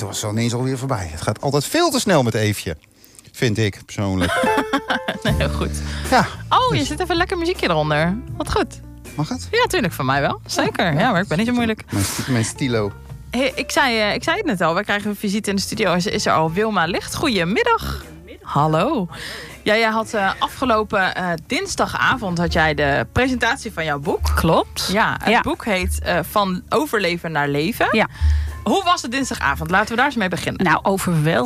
was zo ineens alweer voorbij. Het gaat altijd veel te snel met Eefje. Vind ik, persoonlijk. Nee, heel goed. Ja. Oh, je zit even lekker muziekje eronder. Wat goed. Mag het? Ja, tuurlijk, van mij wel. Zeker. Ja, maar ik ben niet zo moeilijk. Mijn stilo. Hey, ik zei het net al. Wij krijgen een visite in de studio. Is er al Wilma Licht. Goedemiddag. Hallo. Ja, jij had afgelopen dinsdagavond had jij de presentatie van jouw boek. Klopt. Ja, het boek heet Van overleven naar leven. Ja. Hoe was het dinsdagavond? Laten we daar eens mee beginnen. Nou, overweldigend.